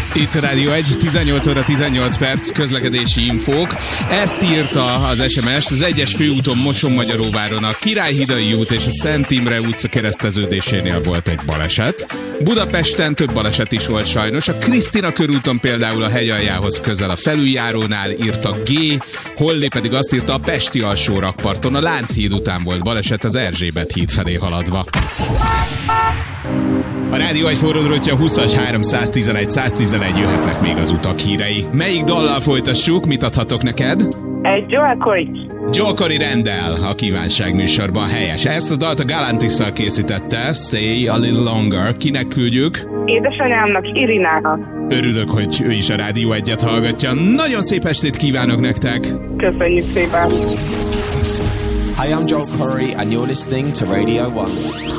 Itt a Rádió 1, 18 óra 18 perc, közlekedési infók. Ezt írta az SMS-t: az 1-es főúton Moson-Magyaróváron a Királyhidai út és a Szent Imre utca kereszteződésénél volt egy baleset. Budapesten több baleset is volt sajnos. A Krisztina körúton például a hegyaljához közel a felüljárónál, írta G. Holli pedig azt írta: a pesti alsó rakparton a Lánchíd után volt baleset az Erzsébet híd felé haladva. A Rádió 1 forródrottja 20-as 311 111, jöhetnek még az utak hírei. Melyik dallal folytassuk? Mit adhatok neked? Egy Joel Corey. Joel Corey rendel a kívánság műsorban, helyes. Ezt a dalt a Galantisszal készítette, Stay a Little Longer. Kinek küldjük? Édesanyámnak, Irinának. Örülök, hogy ő is a Rádió 1-et hallgatja. Nagyon szép estét kívánok nektek! Köszönjük szépen! Hi, I'm Joel Corey and you're listening to Radio 1.